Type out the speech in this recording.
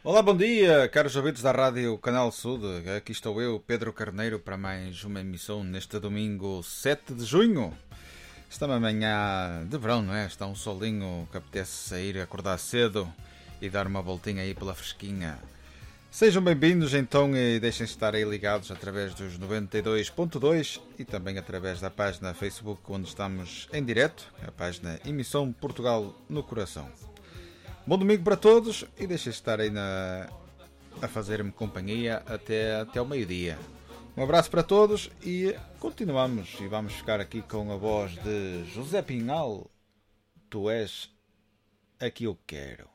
Olá, bom dia, caros ouvintes da Rádio Canal Sud. Aqui estou eu, Pedro Carneiro, para mais uma emissão neste domingo 7 de junho. Está uma manhã de verão, não é? Está um solinho que apetece sair, acordar cedo e dar uma voltinha aí pela fresquinha. Sejam bem-vindos então e deixem-se estar aí ligados através dos 92.2 e também através da página Facebook onde estamos em direto, a página Emissão Portugal no Coração. Bom domingo para todos e deixem-se estar aí a fazer-me companhia até ao meio-dia. Um abraço para todos e continuamos e vamos ficar aqui com a voz de José Pinhal. Tu és a que eu quero.